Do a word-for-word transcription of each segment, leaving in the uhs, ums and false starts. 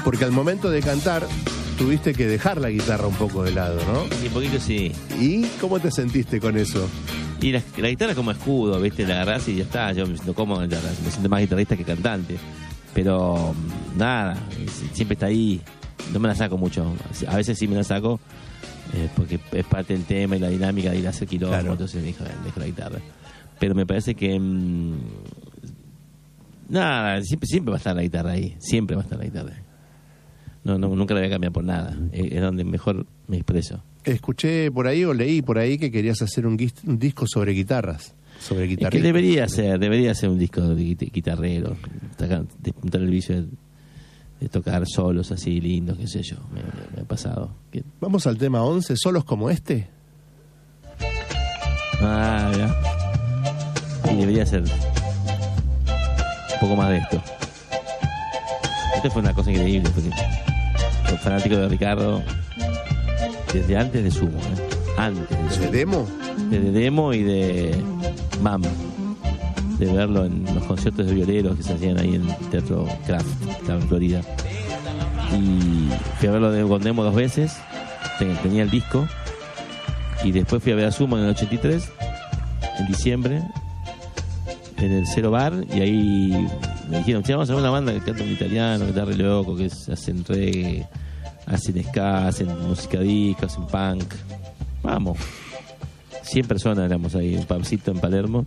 Porque al momento de cantar tuviste que dejar la guitarra un poco de lado, ¿no? Y un poquito sí. ¿Y cómo te sentiste con eso? Y la, la guitarra como escudo, ¿viste? La agarrás y ya está. Yo me siento cómodo, me siento más guitarrista que cantante. Pero nada, siempre está ahí. No me la saco mucho. A veces sí me la saco eh, porque es parte del tema y la dinámica de ir a hacer quilombo. Claro. Entonces dejo, dejo la guitarra. Pero me parece que mmm, nada, siempre, siempre va a estar la guitarra ahí. Siempre va a estar la guitarra ahí. No, no, nunca la voy a cambiar por nada. Es, es donde mejor me expreso. Escuché por ahí o leí por ahí que querías hacer un, un disco sobre guitarras. Sobre guitarristas. Es que debería ser, debería ser un disco de guitarrero. Despuntar el vicio de, de tocar solos así lindos, qué sé yo. Me, me, me ha pasado. ¿Qué? Vamos al tema once, solos como este. Ah, ya. Y debería ser un poco más de esto. Esto fue una cosa increíble. Porque soy fanático de Ricardo desde antes de Sumo, ¿eh? Antes de Sumo. ¿De Demo? De Demo y de Mam. De verlo en los conciertos de violeros que se hacían ahí en Teatro Kraft, estaba en Florida. Y fui a verlo de, con Demo dos veces. Tenía el disco. Y después fui a ver a Sumo en el ochenta y tres, en diciembre, en el Cero Bar. Y ahí me dijeron, che, vamos a ver una banda que canta en italiano, que está re loco, que hacen reggae, hacen ska, hacen música disco, hacen punk. Vamos. cien personas éramos ahí, un pubcito en Palermo.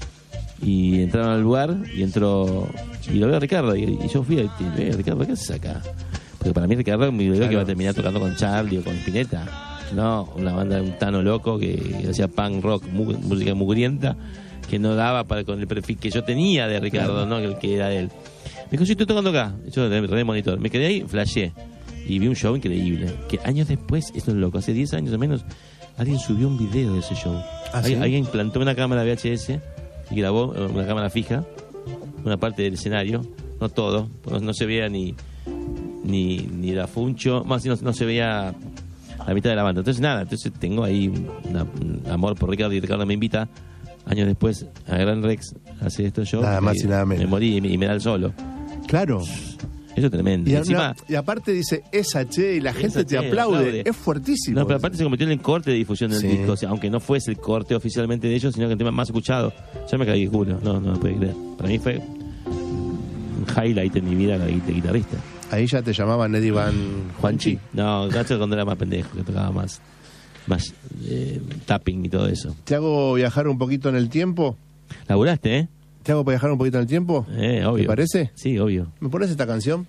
Y entraron al lugar y entró. Y lo veo a Ricardo. Y, y yo fui a decir, Ricardo, ¿qué haces acá? Porque para mí Ricardo me dijo claro. que iba a terminar tocando con Charlie o con Spinetta. No, una banda de un tano loco que hacía punk rock, mu- música mugrienta, que no daba para con el perfil que yo tenía de Ricardo, ¿no? El que era él. Me dijo, sí, estoy tocando acá. Yo de, de monitor. Me quedé ahí, flashé. Y vi un show increíble. Que años después, esto es loco, hace diez años o menos, alguien subió un video de ese show. ¿Ah, sí? Alguien plantó una cámara V H S y grabó una cámara fija, una parte del escenario, no todo, no, no se veía ni ni ni la funcho, más no, no se veía la mitad de la banda. Entonces nada, entonces tengo ahí una, un amor por Ricardo y Ricardo me invita años después a Gran Rex a hacer estos shows. Nada más y, y nada menos. Me morí y me, y me da el solo. Claro. Eso es tremendo. Y, encima, no, y aparte dice, esa che, y la gente te aplaude. aplaude. Es fuertísimo. No, pero aparte se convirtió en el corte de difusión del sí. disco. O sea, aunque no fuese el corte oficialmente de ellos, sino que el tema más escuchado. Yo me caí de culo. No, no me puedo creer. Para mí fue un highlight en mi vida de guitarrista. Ahí ya te llamaban Eddie Van Juanchi. No, Gacho cuando era más pendejo, que tocaba más, más eh, tapping y todo eso. ¿Te hago viajar un poquito en el tiempo? Laburaste, ¿eh? ¿Te hago viajar un poquito en el tiempo? Eh, obvio. ¿Te parece? Sí, obvio. ¿Me pones esta canción?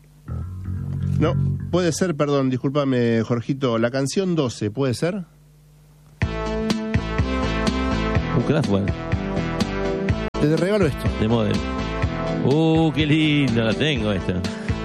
No, puede ser, perdón, discúlpame, Jorgito. La canción doce, ¿puede ser? Un Kraftwerk. Te regalo esto. De Model. Uh, qué lindo, la tengo esta.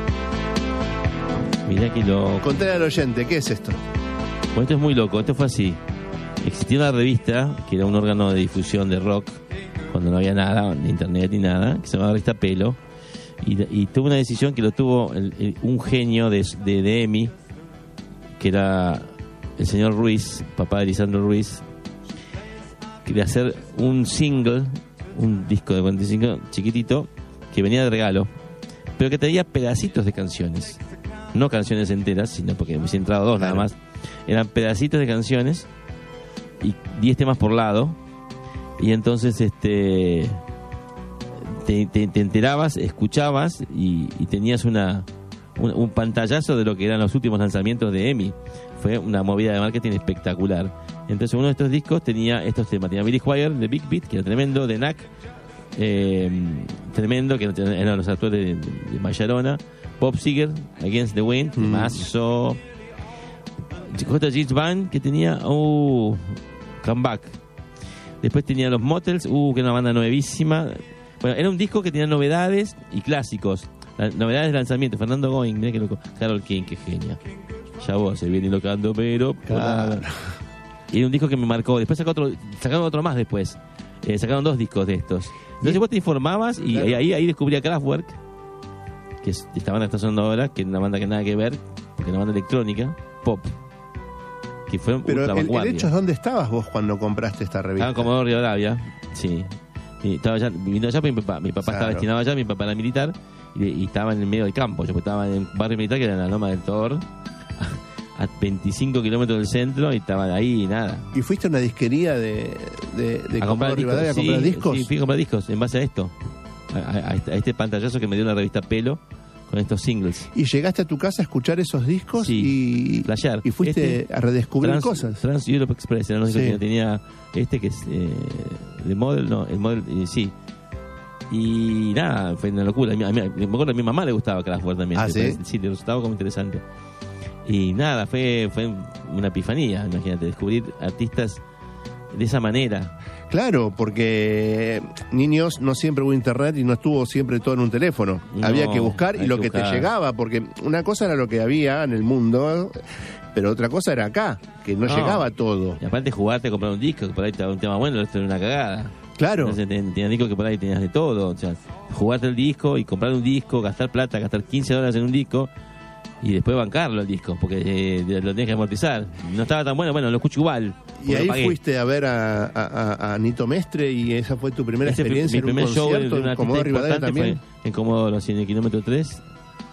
Mirá que loco. Contale al oyente, ¿qué es esto? Bueno, esto es muy loco, esto fue así. Existía una revista, que era un órgano de difusión de rock, cuando no había nada, ni internet ni nada, que se llamaba Revista Pelo, y, y tuvo una decisión que lo tuvo el, el, un genio de, de, de EMI, que era el señor Ruiz, papá de Lisandro Ruiz, de hacer un single, un disco de cuarenta y cinco chiquitito, que venía de regalo, pero que traía pedacitos de canciones, no canciones enteras, sino porque me he entrado dos claro. nada más, eran pedacitos de canciones y diez temas por lado. Y entonces este te, te, te enterabas, escuchabas y, y tenías una un, un pantallazo de lo que eran los últimos lanzamientos de EMI. Fue una movida de marketing espectacular. Entonces uno de estos discos tenía estos temas. Tenía Billy Squier de Big Beat, que era tremendo, de N A C, eh, tremendo, que eran los actores de, de, de Mayarona, Bob Seger, Against the Wind, mm. Mazo, J G Band, que tenía uh, Comeback. Después tenía los Motels, uh, que era una banda nuevísima. Bueno, era un disco que tenía novedades y clásicos. La, novedades de lanzamiento. Fernando Going, mirá que loco. Carol King, qué genia. Ya vos, se viene locando, pero... Claro. Y era un disco que me marcó. Después sacó otro, sacaron otro más después. Eh, sacaron dos discos de estos. Entonces vos te informabas y claro. ahí, ahí descubrí a Kraftwerk, que es esta banda que está sonando ahora, que es una banda que nada que ver, porque es una banda electrónica, pop. Que fue pero ultra el, el hecho es dónde estabas vos cuando compraste esta revista. Estaba en Comodoro Rivadavia, sí. Y estaba allá, viviendo allá, porque mi papá, mi papá claro. estaba destinado allá, mi papá era militar, y, y estaba en el medio del campo. Yo estaba en un barrio militar que era en la Loma del Tor, a, a veinticinco kilómetros del centro, y estaba ahí y nada. ¿Y fuiste a una disquería de, de, de a comprar discos, Rivadavia, a comprar sí, discos? Sí, fui a comprar discos en base a esto, a, a, a este pantallazo que me dio la revista Pelo con estos singles. ¿Y llegaste a tu casa a escuchar esos discos? Sí, y, flashear. y fuiste Este, a redescubrir Trans, cosas. Trans Europe Express, eran los Sí. discos que tenía este, que es eh, de Model, no, el Model, eh, sí. Y nada, fue una locura. A mí, a mí, me acuerdo que a mi mamá le gustaba Kraftwerk también. ¿Ah, sí? Sí, le resultaba como interesante. Y nada, fue, fue una epifanía, imagínate, descubrir artistas de esa manera. Claro, porque niños no siempre hubo internet y no estuvo siempre todo en un teléfono. No, había que buscar y hay lo que que te buscar. llegaba, porque una cosa era lo que había en el mundo, pero otra cosa era acá, que no, No. llegaba todo. Y aparte jugarte, comprar un disco, que por ahí estaba un tema bueno, el resto era una cagada. Claro. Entonces ten- tenías discos que por ahí tenías de todo. O sea, jugarte el disco y comprar un disco, gastar plata, gastar quince dólares en un disco y después bancarlo el disco, porque eh, lo tenías que amortizar. No estaba tan bueno, bueno, lo escucho igual. Y porque ahí lo pagué. fuiste a ver a, a, a- a Nito Mestre y esa fue tu primera Ese fue experiencia mi en un primer show concierto de un en artista Comodoro Rivadavia importante también. fue en Comodoro, así en el kilómetro tres.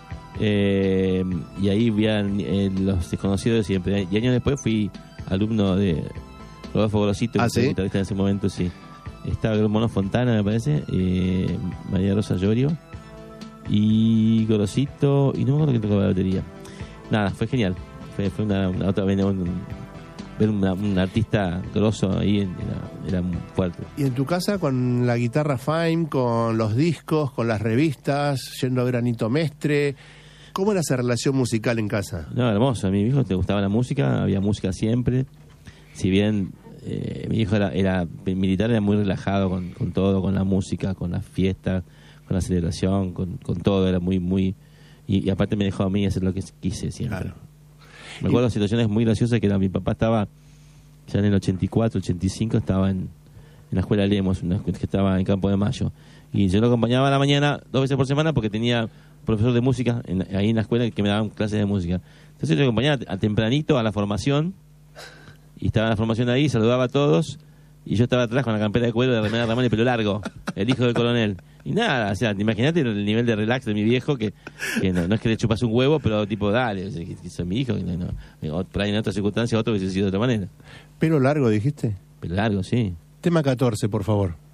Eh, y ahí vi a eh, los desconocidos siempre. Y años después fui alumno de Rodolfo Grosito, Ah, que fue ¿sí? guitarrista en ese momento, sí. Estaba el Mono Fontana, me parece, eh, María Rosa Llorio y Grosito, y no me acuerdo quién tocaba la batería. Nada, fue genial. Fue, fue una, una otra vez un, ver una- un artista grosso ahí era, era muy fuerte. Y en tu casa con la guitarra Fime, con los discos, con las revistas, yendo a ver a Nito Mestre, ¿cómo era esa relación musical en casa? No, hermoso. A mi hijo le gustaba la música, había música siempre. Si bien eh, mi hijo era, era militar, era muy relajado con, con todo, con la música, con las fiestas, con la celebración, con, con todo. Era muy, muy. Y, y aparte me dejó a mí hacer lo que quise siempre. Claro. Me acuerdo de situaciones muy graciosas que era, mi papá estaba ya en el ochenta y cuatro, ochenta y cinco, estaba en, en la escuela Lemos, una escuela que estaba en Campo de Mayo. Y yo lo acompañaba a la mañana dos veces por semana porque tenía profesor de música en, ahí en la escuela que me daban clases de música. Entonces yo lo acompañaba a tempranito a la formación y estaba en la formación ahí, saludaba a todos y yo estaba atrás con la campera de cuero de Remeda Ramón y pelo largo, el hijo del coronel. Y nada, o sea, imagínate el nivel de relax de mi viejo que, que no, no es que le chupase un huevo, pero tipo, dale, o sea, que, que soy mi hijo, que no, no, por ahí en otras circunstancias otro hubiese sido de otra manera. Pelo largo, dijiste. Pelo largo, sí. Tema catorce, por favor.